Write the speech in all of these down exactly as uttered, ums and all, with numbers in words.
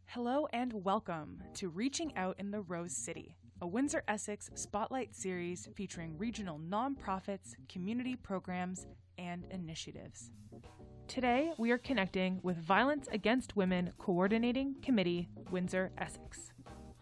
Hello and welcome to Reaching Out in the Rose City, a Windsor-Essex spotlight series featuring regional nonprofits, community programs, and initiatives. Today, we are connecting with Violence Against Women Coordinating Committee, Windsor-Essex.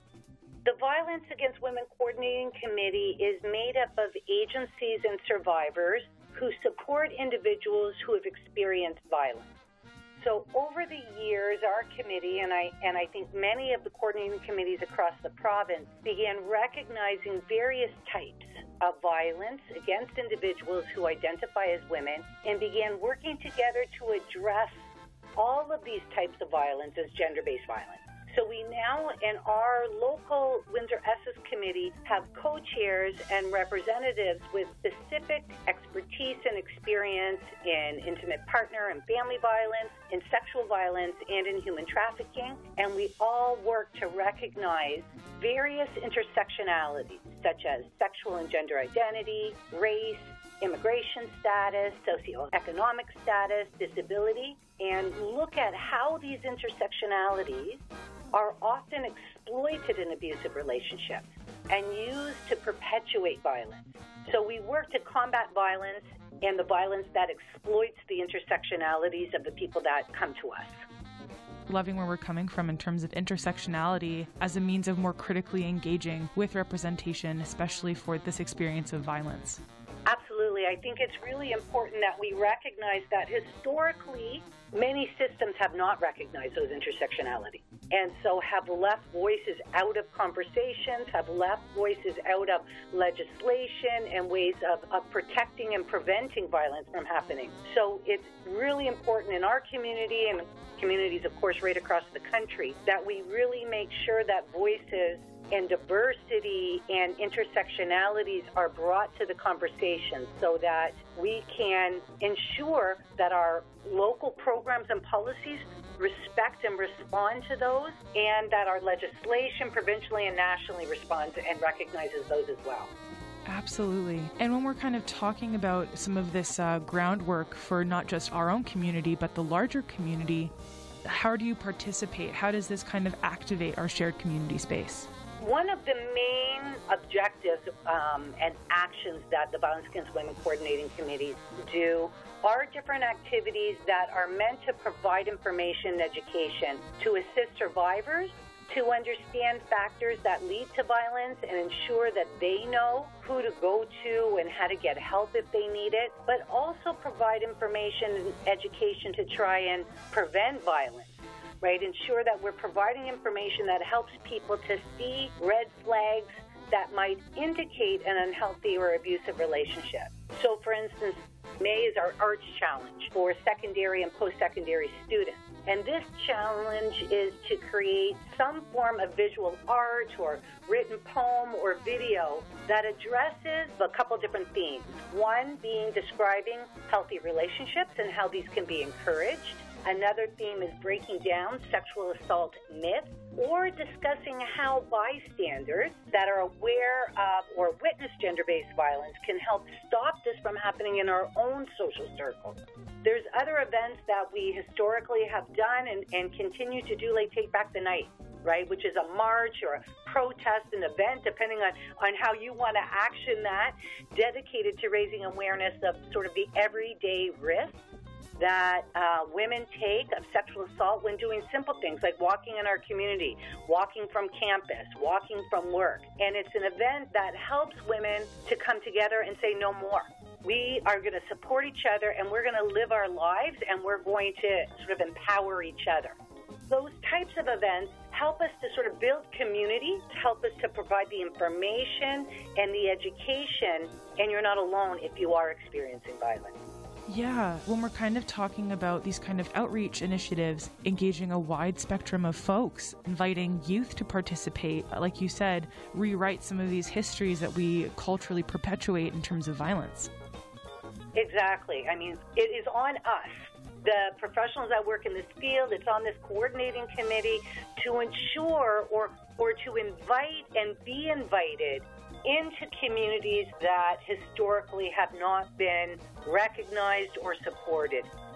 The Violence Against Women Coordinating Committee is made up of agencies and survivors who support individuals who have experienced violence. So over the years, our committee, and I and I think many of the coordinating committees across the province, began recognizing various types of violence against individuals who identify as women and began working together to address all of these types of violence as gender-based violence. So we now, in our local Windsor-Essex committee, have co-chairs and representatives with specific expertise and experience in intimate partner and family violence, in sexual violence, and in human trafficking. And we all work to recognize various intersectionalities, such as sexual and gender identity, race, immigration status, socioeconomic status, disability, and look at how these intersectionalities are often exploited in abusive relationships and used to perpetuate violence. So we work to combat violence and the violence that exploits the intersectionalities of the people that come to us. Loving where we're coming from in terms of intersectionality as a means of more critically engaging with representation, especially for this experience of violence. Absolutely. I think it's really important that we recognize that historically, many systems have not recognized those intersectionality and so have left voices out of conversations, have left voices out of legislation and ways of, of protecting and preventing violence from happening. So it's really important in our community and communities, of course, right across the country, that we really make sure that voices and diversity and intersectionalities are brought to the conversation so that we can ensure that our local programs and policies respect and respond to those, and that our legislation provincially and nationally responds and recognizes those as well. Absolutely. And when we're kind of talking about some of this uh, groundwork for not just our own community, but the larger community, how do you participate? How does this kind of activate our shared community space? One of the main objectives um, and actions that the Violence Against Women Coordinating Committees do are different activities that are meant to provide information and education to assist survivors to understand factors that lead to violence and ensure that they know who to go to and how to get help if they need it, but also provide information and education to try and prevent violence. Right, ensure that we're providing information that helps people to see red flags that might indicate an unhealthy or abusive relationship. So, for instance, May is our arts challenge for secondary and post-secondary students. And this challenge is to create some form of visual art or written poem or video that addresses a couple different themes. One being describing healthy relationships and how these can be encouraged. Another theme is breaking down sexual assault myths or discussing how bystanders that are aware of or witness gender-based violence can help stop this from happening in our own social circles. There's other events that we historically have done and, and continue to do, like Take Back the Night, right, which is a march or a protest, an event, depending on, on how you want to action that, dedicated to raising awareness of sort of the everyday risks that uh, women take of sexual assault when doing simple things like walking in our community, walking from campus, walking from work. And it's an event that helps women to come together and say no more. We are going to support each other and we're going to live our lives and we're going to sort of empower each other. Those types of events help us to sort of build community, help us to provide the information and the education, and you're not alone if you are experiencing violence. Yeah, when we're kind of talking about these kind of outreach initiatives, engaging a wide spectrum of folks, inviting youth to participate, like you said, rewrite some of these histories that we culturally perpetuate in terms of violence. Exactly. I mean, it is on us, the professionals that work in this field, it's on this coordinating committee to ensure or, or to invite and be invited into communities that historically have not been recognized or supported.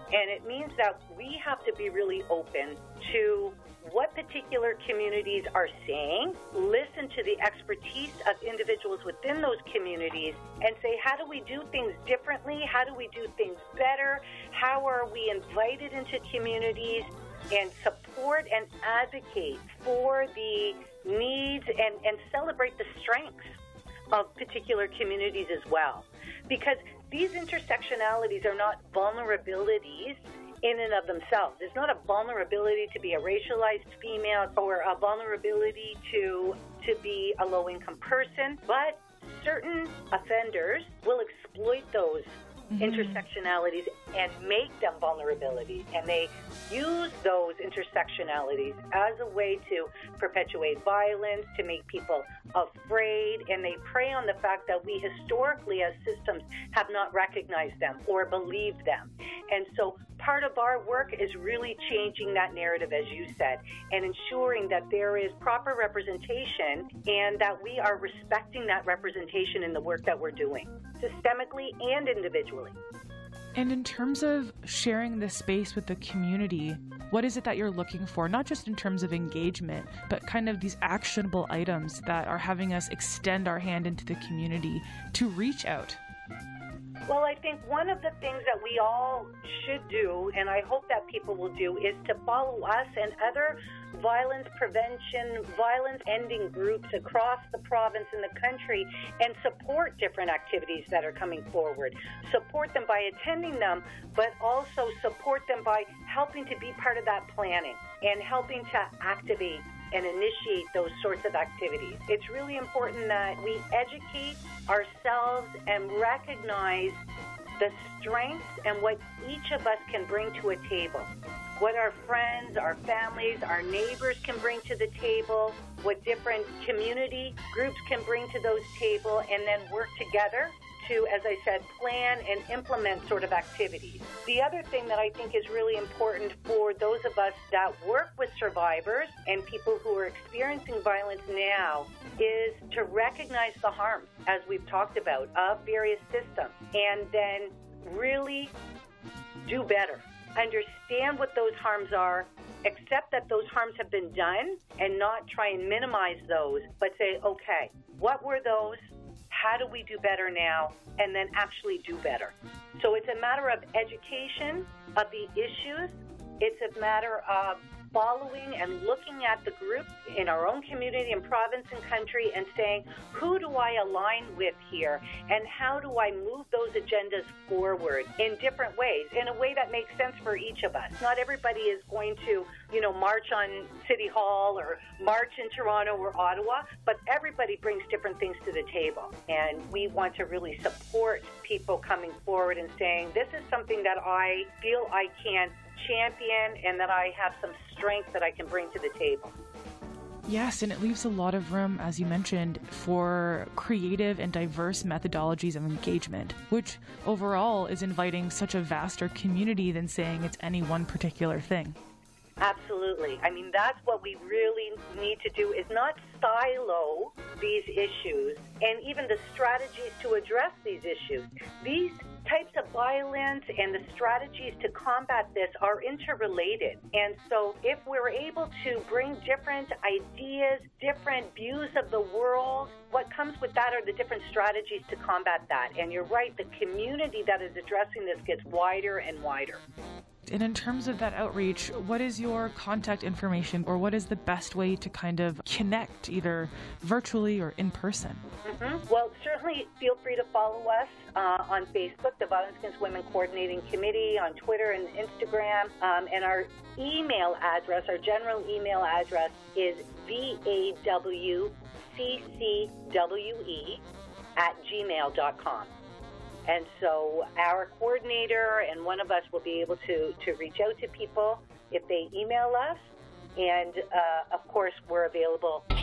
And it means that we have to be really open to what particular communities are saying, listen to the expertise of individuals within those communities, and say, how do we do things differently? How do we do things better? How are we invited into communities and support and advocate for the needs and, and celebrate the strengths of particular communities as well? Because these intersectionalities are not vulnerabilities in and of themselves. It's not a vulnerability to be a racialized female or a vulnerability to to be a low-income person, but certain offenders will exploit those mm-hmm. intersectionalities and make them vulnerabilities, and they use those intersectionalities as a way to perpetuate violence, to make people afraid, and they prey on the fact that we historically as systems have not recognized them or believed them. And so part of our work is really changing that narrative, as you said, and ensuring that there is proper representation and that we are respecting that representation in the work that we're doing, systemically and individually. And in terms of sharing this space with the community, what is it that you're looking for, not just in terms of engagement, but kind of these actionable items that are having us extend our hand into the community to reach out? Well, I think one of the things that we all should do, and I hope that people will do, is to follow us and other violence prevention, violence ending groups across the province and the country and support different activities that are coming forward. Support them by attending them, but also support them by helping to be part of that planning and helping to activate and initiate those sorts of activities. It's really important that we educate ourselves and recognize the strengths and what each of us can bring to a table. What our friends, our families, our neighbors can bring to the table, what different community groups can bring to those tables, and then work together to, as I said, plan and implement sort of activities. The other thing that I think is really important for those of us that work with survivors and people who are experiencing violence now is to recognize the harms, as we've talked about, of various systems, and then really do better. Understand what those harms are, accept that those harms have been done, and not try and minimize those, but say, okay, what were those? How do we do better now? And then actually do better. So it's a matter of education of the issues. It's a matter of following and looking at the groups in our own community and province and country and saying, who do I align with here? And how do I move those agendas forward in different ways, in a way that makes sense for each of us? Not everybody is going to, you know, march on City Hall or march in Toronto or Ottawa, but everybody brings different things to the table. And we want to really support people coming forward and saying, this is something that I feel I can champion and that I have some strength that I can bring to the table. Yes, and it leaves a lot of room, as you mentioned, for creative and diverse methodologies of engagement, which overall is inviting such a vaster community than saying it's any one particular thing. Absolutely. I mean, that's what we really need to do, is not silo these issues and even the strategies to address these issues. These types of violence and the strategies to combat this are interrelated. And so if we're able to bring different ideas, different views of the world, what comes with that are the different strategies to combat that. And you're right, the community that is addressing this gets wider and wider. And in terms of that outreach, what is your contact information, or what is the best way to kind of connect, either virtually or in person? Mm-hmm. Well, certainly feel free to follow us uh, on Facebook, the Violence Against Women Coordinating Committee, on Twitter and Instagram. Um, and our email address, our general email address is V A W C C W E at gmail dot com. And so our coordinator and one of us will be able to, to reach out to people if they email us. And, uh, of course, we're available